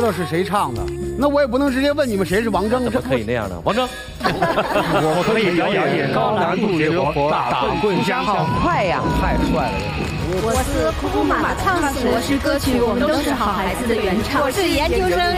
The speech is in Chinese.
道是谁唱的，那我也不能直接问你们谁是王铮。 怎么可以那样呢？王铮， 我可以表演高难度绝活打棍香， 好快呀！ 太帅了！ 我是库库马的唱词，我是歌曲《我们都是好孩子》的原唱，我是研究生。